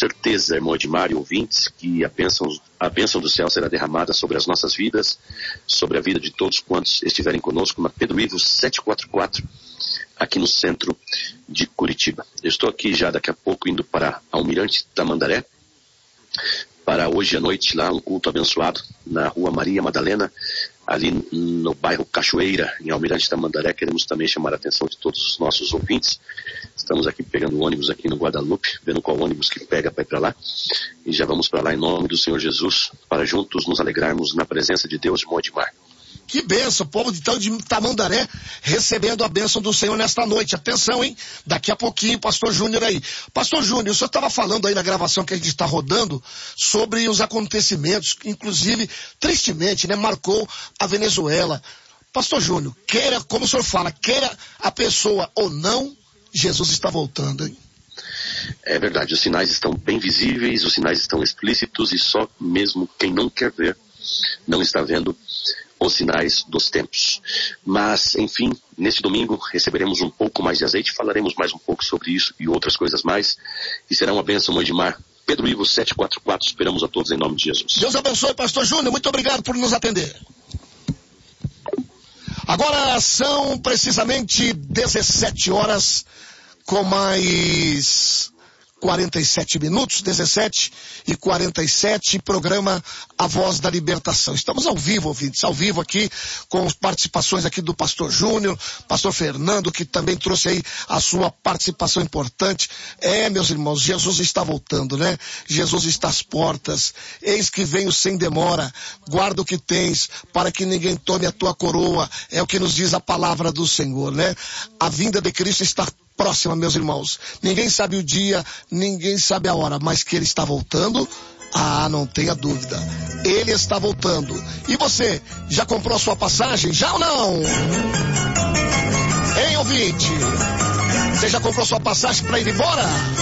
certeza, irmão Edmar e ouvintes, que a bênção do céu será derramada sobre as nossas vidas, sobre a vida de todos quantos estiverem conosco na Pedro Ivo 744, aqui no centro de Curitiba. Eu estou aqui já daqui a pouco indo para Almirante Tamandaré, para hoje à noite lá um culto abençoado na rua Maria Madalena, ali no bairro Cachoeira, em Almirante Tamandaré. Queremos também chamar a atenção de todos os nossos ouvintes. Estamos aqui pegando o ônibus aqui no Guadalupe, vendo qual ônibus que pega para ir para lá. E já vamos para lá em nome do Senhor Jesus, para juntos nos alegrarmos na presença de Deus, irmão Edmar. Que bênção, povo de Tamandaré recebendo a bênção do Senhor nesta noite. Atenção, hein? Daqui a pouquinho, pastor Júnior aí. Pastor Júnior, o senhor estava falando aí na gravação que a gente está rodando sobre os acontecimentos, que inclusive, tristemente, né, marcou a Venezuela. Pastor Júnior, queira, como o senhor fala, queira a pessoa ou não, Jesus está voltando, hein? É verdade, os sinais estão bem visíveis, os sinais estão explícitos e só mesmo quem não quer ver não está vendo os sinais dos tempos. Mas, enfim, neste domingo receberemos um pouco mais de azeite, falaremos mais um pouco sobre isso e outras coisas mais, e será uma bênção, Edmar. Pedro Ivo 744, esperamos a todos em nome de Jesus. Deus abençoe, pastor Júnior, muito obrigado por nos atender. Agora são precisamente 17 horas com mais 47 minutos, 17h47, programa A Voz da Libertação. Estamos ao vivo, ouvintes, ao vivo aqui, com participações aqui do pastor Júnior, pastor Fernando, que também trouxe aí a sua participação importante. Meus irmãos, Jesus está voltando, né? Jesus está às portas, eis que venho sem demora, guarda o que tens, para que ninguém tome a tua coroa, é o que nos diz a palavra do Senhor, né? A vinda de Cristo está próxima, meus irmãos. Ninguém sabe o dia, ninguém sabe a hora, mas que ele está voltando, não tenha dúvida. Ele está voltando. E você, já comprou a sua passagem? Já ou não? Hein, ouvinte? Você já comprou sua passagem para ir embora?